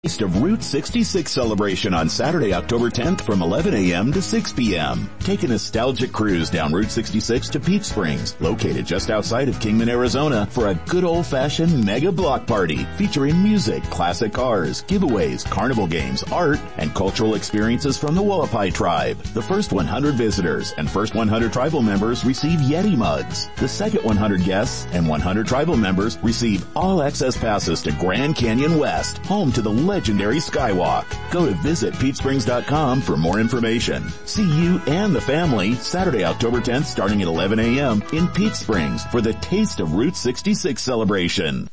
Taste of Route 66 celebration on Saturday, October 10th from 11 a.m. to 6 p.m. Take a nostalgic cruise down Route 66 to Peach Springs, located just outside of Kingman, Arizona, for a good old-fashioned mega block party featuring music, classic cars, giveaways, carnival games, art, and cultural experiences from the Wallapai tribe. The first 100 visitors and first 100 tribal members receive Yeti mugs. The second 100 guests and 100 tribal members receive all-access passes to Grand Canyon West, home to the legendary Skywalk. Go to visitpeachsprings.com for more information. See you and the family Saturday, October 10th, starting at 11 a.m. in Peach Springs for the Taste of Route 66 celebration.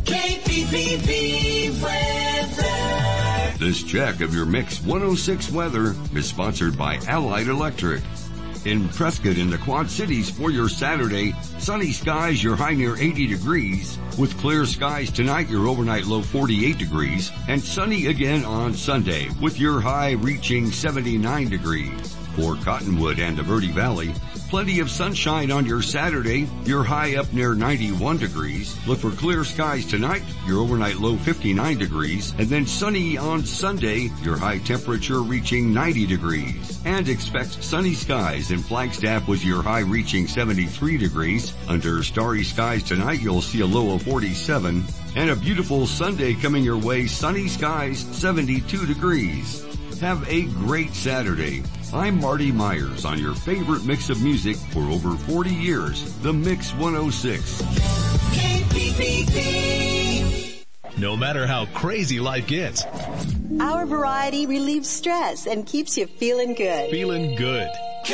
KPPV weather. This check of your Mix 106 weather is sponsored by Allied Electric. In Prescott in the Quad Cities for your Saturday, sunny skies, your high near 80 degrees. With clear skies tonight, your overnight low 48 degrees. And sunny again on Sunday with your high reaching 79 degrees. For Cottonwood and the Verde Valley, plenty of sunshine on your Saturday, your high up near 91 degrees. Look for clear skies tonight, your overnight low 59 degrees. And then sunny on Sunday, your high temperature reaching 90 degrees. And expect sunny skies in Flagstaff with your high reaching 73 degrees. Under starry skies tonight, you'll see a low of 47. And a beautiful Sunday coming your way, sunny skies, 72 degrees. Have a great Saturday. I'm Marty Myers on your favorite mix of music for over 40 years, the Mix 106. KPPV. No matter how crazy life gets, our variety relieves stress and keeps you feeling good. Feeling good.